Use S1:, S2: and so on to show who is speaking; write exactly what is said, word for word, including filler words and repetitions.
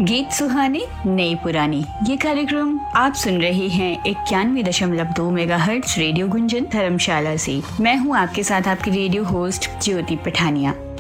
S1: गीत सुहाने नई पुरानी, ये कार्यक्रम आप सुन रहे हैं इक्यानवे दशमलव दो मेगा हर्ट्ज रेडियो गुंजन धर्मशाला से। मैं हूं आपके साथ आपकी रेडियो होस्ट ज्योति पठानिया।